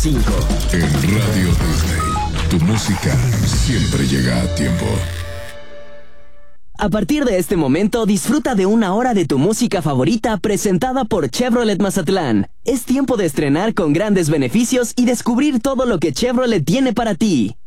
101.5. En Radio Disney, tu música siempre llega a tiempo. A partir de este momento, disfruta de una hora de tu música favorita presentada por Chevrolet Mazatlán. Es tiempo de estrenar con grandes beneficios y descubrir todo lo que Chevrolet tiene para ti.